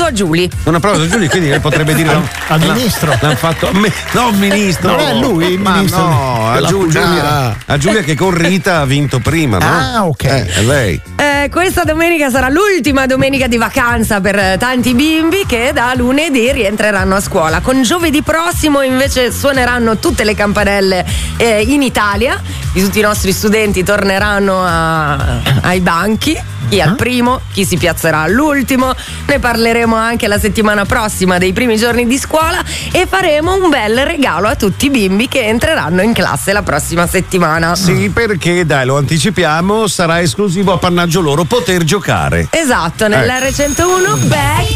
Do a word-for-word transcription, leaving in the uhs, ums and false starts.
a Giulia. Un applauso a Giulia, quindi lei potrebbe dire al, al ministro. L'hanno fatto me, no, ministro. Non è lui il ma ministro. No, a Giulia, a Giulia che con Rita ha vinto prima, no? Ah, ok. Eh, è lei. Eh, questa domenica sarà l'ultima domenica di vacanza per tanti bimbi che da lunedì rientreranno a scuola. Con giovedì prossimo invece suoneranno tutte le campanelle eh, in Italia. Tutti i nostri studenti torneranno a, ai banchi. Chi al primo, chi si piazzerà all'ultimo. Ne parleremo anche la settimana prossima dei primi giorni di scuola e faremo un bel regalo a tutti i bimbi che entreranno in classe la prossima settimana. Sì, perché dai, lo anticipiamo, sarà esclusivo appannaggio loro poter giocare. Esatto, nell'R centouno Back